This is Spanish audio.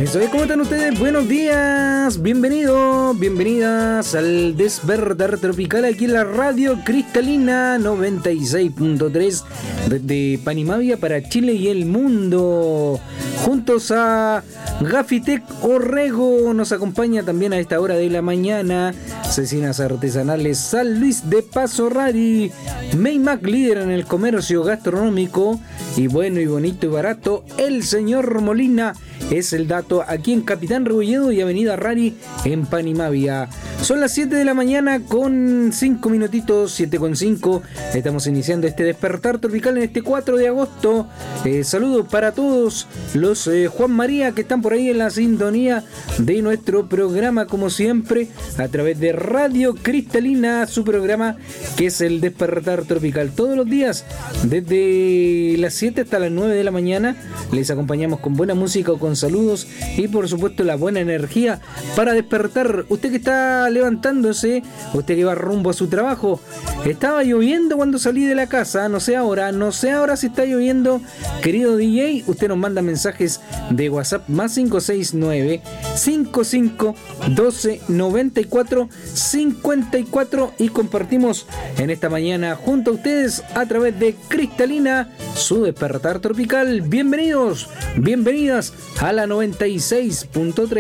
Eso es, ¿cómo están ustedes? Buenos días, bienvenidos, bienvenidas al Despertar Tropical aquí en la Radio Cristalina 96.3 desde Panimavia para Chile y el mundo. Juntos a Gafitec Orrego nos acompaña también a esta hora de la mañana. Cecinas Artesanales San Luis de Paso Rari, Maymac, líder en el comercio gastronómico y bueno y bonito y barato. El señor Molina es el dato aquí en Capitán Rebolledo y Avenida Rari en Panimavia. Son las 7 de la mañana con 5 minutitos, 7:05. Estamos iniciando este Despertar Tropical en este 4 de agosto. Saludos para todos los Juan María que están por ahí en la sintonía de nuestro programa, como siempre, a través de Radio Cristalina, su programa que es el Despertar Tropical. Todos los días, desde las 7 hasta las 9 de la mañana, les acompañamos con buena música o con saludos y por supuesto la buena energía para despertar. Usted que está levantándose, usted que va rumbo a su trabajo, estaba lloviendo cuando salí de la casa, no sé ahora si está lloviendo, querido DJ. Usted nos manda mensajes de WhatsApp más 569 55 12 94 54 y compartimos en esta mañana junto a ustedes a través de Cristalina, su Despertar Tropical. Bienvenidos, bienvenidas a la 96.3.